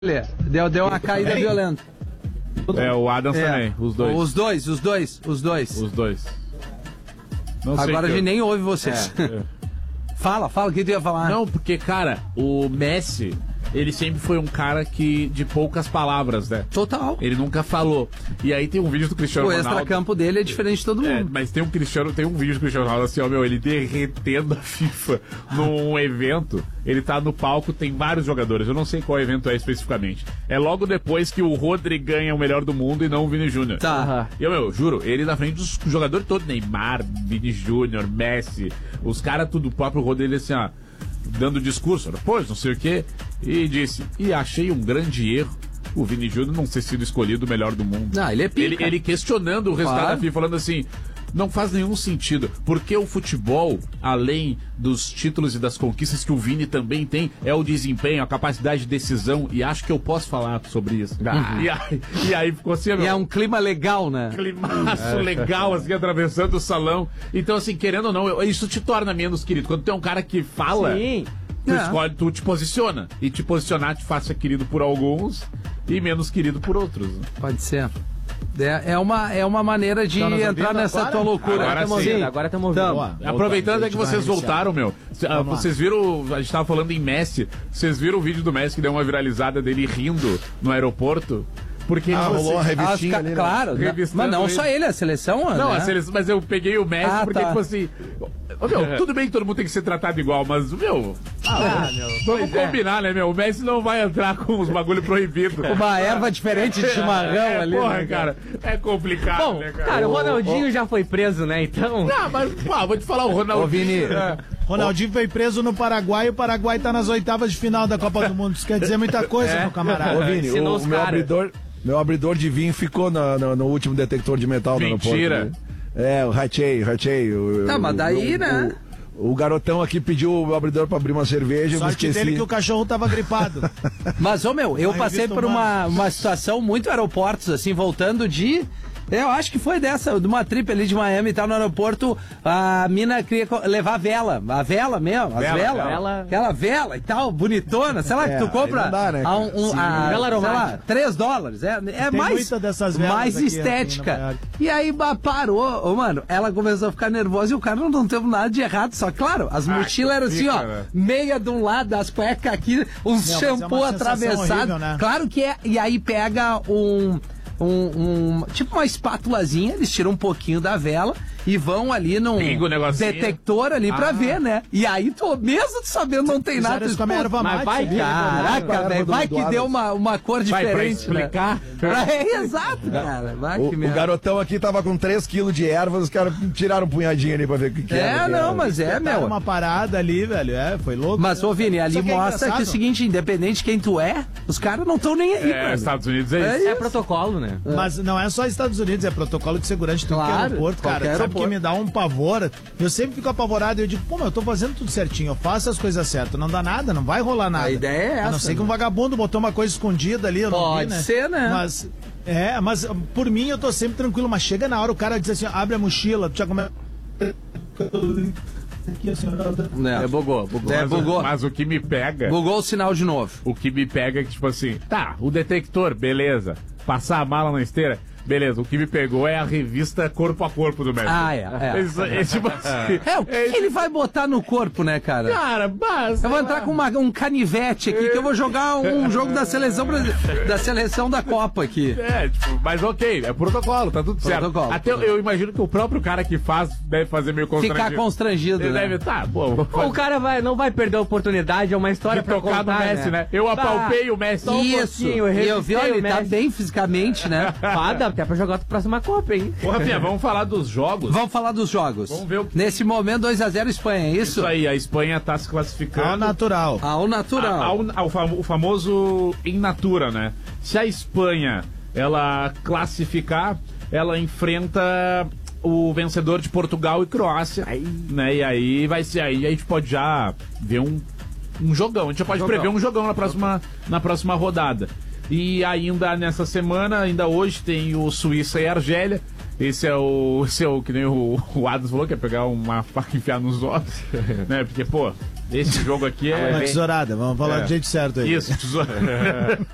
Deu uma caída violenta. O Adams também, os dois. Os dois. Não sei Agora a gente nem ouve vocês. Fala, o que tu ia falar? Não, porque, cara, o Messi, ele sempre foi um cara de poucas palavras, né? Total. Ele nunca falou. E aí tem um vídeo do Cristiano Ronaldo. O extracampo dele é diferente de todo mundo. Mas tem um vídeo do Cristiano Ronaldo assim, ele derretendo a FIFA num evento. Ele tá no palco, tem vários jogadores. Eu não sei qual evento é especificamente. É logo depois que o Rodri ganha o melhor do mundo e não o Vini Júnior. Tá. E eu juro, ele na frente dos jogadores todos, Neymar, Vini Júnior, Messi, os caras tudo, o próprio Rodri, ele assim, dando discurso, depois, não sei o quê, e disse, achei um grande erro o Vini Júnior não ter sido escolhido o melhor do mundo. Não, ele é pica. Ele questionando o resultado da FIFA, falando assim, não faz nenhum sentido, porque o futebol, além dos títulos e das conquistas que o Vini também tem, é o desempenho, a capacidade de decisão, e acho que eu posso falar sobre isso. E aí ficou assim... E é um clima legal, né? Climaço legal, assim, atravessando o salão. Então, assim, querendo ou não, isso te torna menos querido. Quando tem um cara que fala... Sim. Tu te posiciona. E te posicionar te faz ser querido por alguns e menos querido por outros. Pode ser. É uma maneira de entrar nessa tua loucura. Agora estamos ouvindo. Aproveitando que vocês voltaram, vocês viram, a gente tava falando em Messi, vocês viram o vídeo do Messi que deu uma viralizada dele rindo no aeroporto? Porque rolou uma revistinha ali, né? Claro, mas não só ele, a seleção, não, né? a seleção, mas eu peguei o Messi porque, tipo assim... tudo bem que todo mundo tem que ser tratado igual, mas, vamos combinar, né, O Messi não vai entrar com os bagulho proibido. Uma erva diferente de chimarrão ali. Porra, né, cara, é complicado, Bom, né, cara, o Ronaldinho já foi preso, né, então... Não, mas, vou te falar, o Ronaldinho... Ô, Vini... Ronaldinho foi preso no Paraguai e o Paraguai tá nas oitavas de final da Copa do Mundo. Isso quer dizer muita coisa, meu camarada. Ô, Vini, meu abridor de vinho ficou no último detector de metal do aeroporto. Mentira. O Rachei. Tá, mas daí, né? O garotão aqui pediu o abridor pra abrir uma cerveja. Sorte dele que o cachorro tava gripado. Mas, eu passei por uma situação muito aeroportos, assim, voltando de... Eu acho que foi de uma trip ali de Miami e tal, no aeroporto, a mina queria levar a vela mesmo, aquela vela e tal, bonitona, sei lá, que tu compra dá, né, vela aromática, $3, é mais aqui, estética. E aí parou, mano, ela começou a ficar nervosa e o cara não teve nada de errado, só claro, as mochilas eram assim, meia de um lado, as cuecas aqui, uns shampoo atravessado, né? Claro que é, e aí pega tipo uma espátulazinha, eles tiram um pouquinho da vela e vão ali num detector ali pra ver, né? E aí, mesmo sabendo não tem nada... Mas vai, caraca, velho, vai que deu uma cor diferente, pra explicar, né? Exato, cara. O garotão aqui tava com 3 quilos de ervas, os caras tiraram um punhadinho ali pra ver o que era. Mas uma parada ali, velho, foi louco. Mas, ô Vini, ali mostra que é o seguinte, independente de quem tu é, os caras não estão nem aí, mano. Estados Unidos é isso. É protocolo, né? Mas não é só Estados Unidos, é protocolo de segurança de tudo que é aeroporto, cara. Sabe que me dá um pavor? Eu sempre fico apavorado e eu digo, eu tô fazendo tudo certinho, eu faço as coisas certas, não dá nada, não vai rolar nada. A ideia é essa. A não ser que um vagabundo botou uma coisa escondida ali, eu não vi, né? Pode ser, né? Mas por mim eu tô sempre tranquilo, mas chega na hora o cara diz assim, abre a mochila, tu já começa... Bugou. Mas o que me pega... Bugou o sinal de novo. O que me pega é que, tipo assim, o detector, beleza. Passar a mala na esteira, beleza. O que me pegou é a revista Corpo a Corpo do Messi. Tipo assim, o que ele vai botar no corpo, né, cara? Cara, mas... Eu vou entrar com um canivete aqui, que eu vou jogar um jogo da seleção da Copa aqui. Mas ok, é protocolo, tá tudo certo. Até eu imagino que o próprio cara que faz deve fazer meio constrangido. Ficar constrangido, ele né? deve O cara não vai perder a oportunidade, é uma história pra tocar contar, no Messi, né? Eu apalpei o Messi. Isso, e eu vi, ele tá bem fisicamente, né? Dá até pra jogar a próxima Copa, hein? Ô, Rafinha, vamos falar dos jogos? Vamos falar dos jogos. Vamos ver Nesse momento, 2-0 Espanha, é isso? Isso aí, a Espanha tá se classificando. Ao natural. O famoso in natura, né? Se a Espanha, ela classificar, ela enfrenta o vencedor de Portugal e Croácia, né? E aí vai ser aí, a gente pode já ver um jogão. A gente já pode prever um jogão na próxima rodada. E ainda nessa semana, ainda hoje, tem o Suíça e Argélia. Esse é o que nem o Adams falou, que é pegar uma faca e enfiar nos ossos, né? Porque, esse jogo aqui é... Uma tesourada, vamos falar do jeito certo aí. Isso, tesourada.